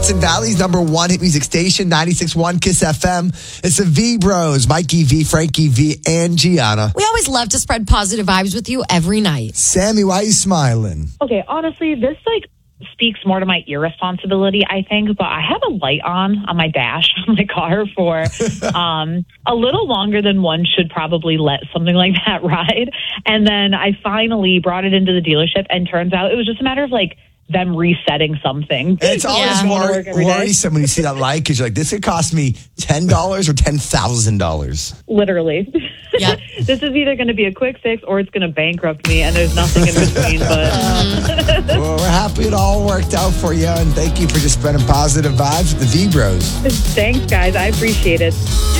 Hudson Valley's #1 hit music station, 96.1 Kiss FM. It's the V Bros, Mikey V, Frankie V, and Gianna. We always love to spread positive vibes with you every night. Sammy, why are you smiling? Okay, honestly, this speaks more to my irresponsibility, I think, but I have a light on my dash on my car for a little longer than one should probably let something like that ride. And then I finally brought it into the dealership, and turns out it was just a matter of them resetting something. It's always more worrisome when you see that light because you're like, this could cost me $10 or $10,000. Literally. Yep. This is either going to be a quick fix or it's going to bankrupt me, and there's nothing in between. But well, we're happy it all worked out for you, and thank you for just spreading positive vibes with the V Bros. Thanks, guys. I appreciate it.